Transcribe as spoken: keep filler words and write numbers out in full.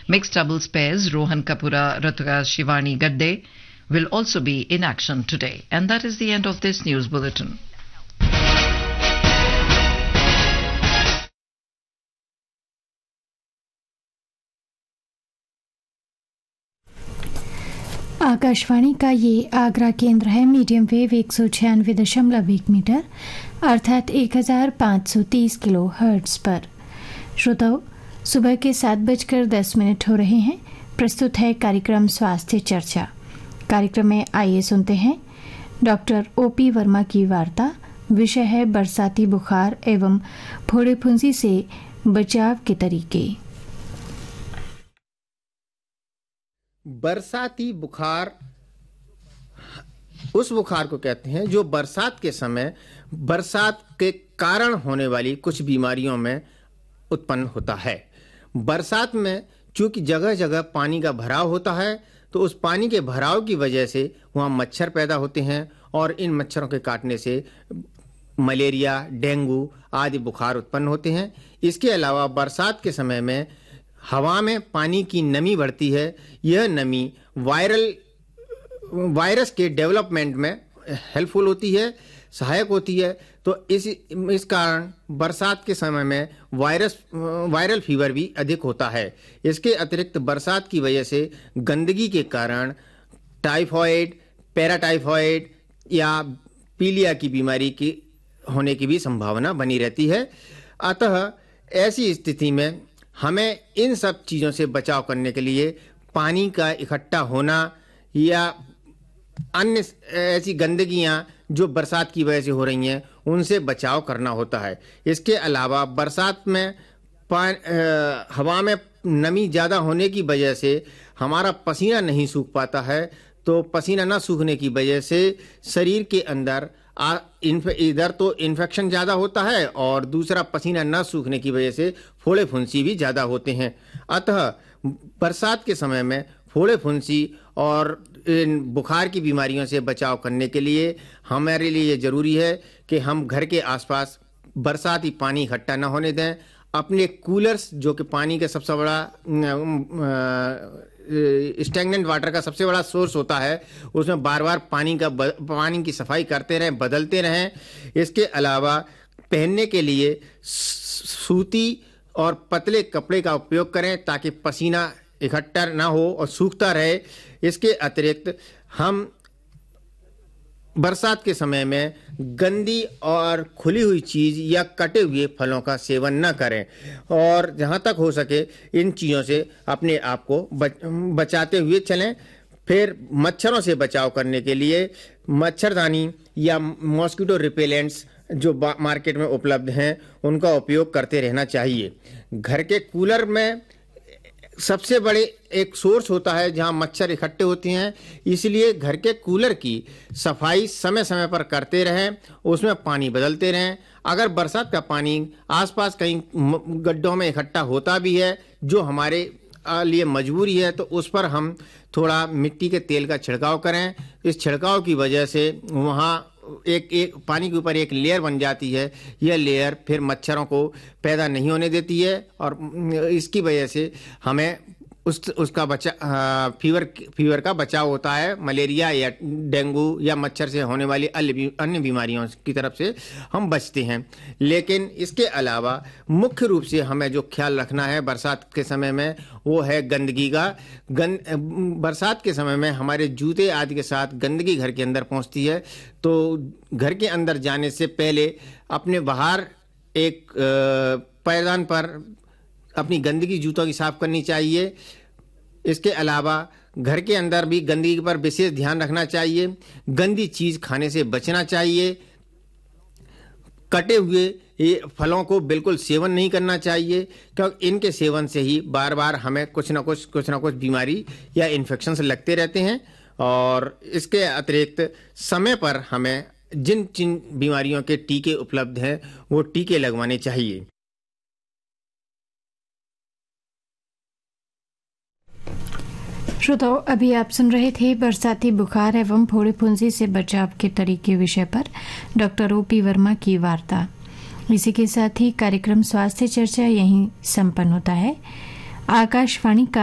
Mixed doubles pairs Rohan Kapura, Ratuka Shivani Gadde will also be in action today. And that is the end of this news bulletin. Akashvani का ये आगरा केंद्र है। Medium wave एक सौ छियानवे दशमलव एक मीटर अर्थात एक हजार पाँच सौ तीस किलो हर्ट्ज पर। श्रोताओं, सुबह के सात बजकर दस मिनट हो रहे हैं। प्रस्तुत है कार्यक्रम स्वास्थ्य चर्चा। कार्यक्रम में आइए सुनते हैं डॉक्टर ओपी वर्मा की वार्ता। विषय है बरसाती बुखार एवं फोड़े फुंसी से बचाव के तरीके। बरसाती बुखार उस बुखार को कहते हैं जो बरसात के समय बरसात के कारण होने वाली कुछ बीमारियों में उत्पन्न होता है। बरसात में चूंकि जगह जगह पानी का भराव होता है, तो उस पानी के भराव की वजह से वहाँ मच्छर पैदा होते हैं और इन मच्छरों के काटने से मलेरिया, डेंगू आदि बुखार उत्पन्न होते हैं। इसके अलावा बरसात के समय में हवा में पानी की नमी बढ़ती है। यह नमी वायरल वायरस के डेवलपमेंट में हेल्पफुल होती है, सहायक होती है। तो इस इस कारण बरसात के समय में वायरस वायरल फीवर भी अधिक होता है। इसके अतिरिक्त बरसात की वजह से गंदगी के कारण टाइफॉइड, पैराटाइफॉइड या पीलिया की बीमारी की होने की भी संभावना बनी रहती है। अतः ऐसी स्थिति में हमें इन सब चीज़ों से बचाव करने के लिए पानी का इकट्ठा होना या अन्य ऐसी गंदगियां जो बरसात की वजह से हो रही हैं उनसे बचाव करना होता है। इसके अलावा बरसात में हवा में नमी ज़्यादा होने की वजह से हमारा पसीना नहीं सूख पाता है। तो पसीना न सूखने की वजह से शरीर के अंदर आ, इधर तो इन्फेक्शन ज़्यादा होता है और दूसरा पसीना न सूखने की वजह से फोड़े फुंसी भी ज़्यादा होते हैं। अतः बरसात के समय में फोड़े फुंसी और इन बुखार की बीमारियों से बचाव करने के लिए हमारे लिए ये ज़रूरी है कि हम घर के आसपास बरसाती पानी इकट्ठा न होने दें। अपने कूलर्स, जो कि पानी का सबसे बड़ा स्टैग्नेंट वाटर का सबसे बड़ा सोर्स होता है, उसमें बार बार पानी का पानी की सफाई करते रहें, बदलते रहें। इसके अलावा पहनने के लिए सूती और पतले कपड़े का उपयोग करें ताकि पसीना इकट्ठा ना हो और सूखता रहे। इसके अतिरिक्त हम बरसात के समय में गंदी और खुली हुई चीज़ या कटे हुए फलों का सेवन न करें और जहाँ तक हो सके इन चीज़ों से अपने आप को बच, बचाते हुए चलें। फिर मच्छरों से बचाव करने के लिए मच्छरदानी या मॉस्किटो रिपेलेंट्स जो मार्केट में उपलब्ध हैं उनका उपयोग करते रहना चाहिए। घर के कूलर में सबसे बड़े एक सोर्स होता है जहां मच्छर इकट्ठे होते हैं, इसलिए घर के कूलर की सफाई समय समय पर करते रहें, उसमें पानी बदलते रहें। अगर बरसात का पानी आसपास कहीं गड्ढों में इकट्ठा होता भी है जो हमारे लिए मजबूरी है, तो उस पर हम थोड़ा मिट्टी के तेल का छिड़काव करें। इस छिड़काव की वजह से वहाँ एक एक पानी के ऊपर एक लेयर बन जाती है। यह लेयर फिर मच्छरों को पैदा नहीं होने देती है और इसकी वजह से हमें उस उसका बचा फीवर फीवर का बचाव होता है। मलेरिया या डेंगू या मच्छर से होने वाली अन्य बीमारियों की तरफ से हम बचते हैं। लेकिन इसके अलावा मुख्य रूप से हमें जो ख्याल रखना है बरसात के समय में वो है गंदगी का। गंद बरसात के समय में हमारे जूते आदि के साथ गंदगी घर के अंदर पहुंचती है, तो घर के अंदर जाने से पहले अपने बाहर एक पायदान पर अपनी गंदगी जूतों की साफ करनी चाहिए। इसके अलावा घर के अंदर भी गंदगी पर विशेष ध्यान रखना चाहिए। गंदी चीज खाने से बचना चाहिए। कटे हुए ये फलों को बिल्कुल सेवन नहीं करना चाहिए, क्योंकि इनके सेवन से ही बार बार हमें कुछ ना कुछ कुछ ना कुछ बीमारी या इन्फेक्शन लगते रहते हैं। और इसके अतिरिक्त समय पर हमें जिन जिन बीमारियों के टीके उपलब्ध हैं वो टीके लगवाने चाहिए। श्रोताओं, अभी आप सुन रहे थे बरसाती बुखार एवं फोड़े फुंसी से बचाव के तरीके विषय पर डॉक्टर ओपी वर्मा की वार्ता। इसी के साथ ही कार्यक्रम स्वास्थ्य चर्चा यहीं संपन्न होता है। आकाशवाणी का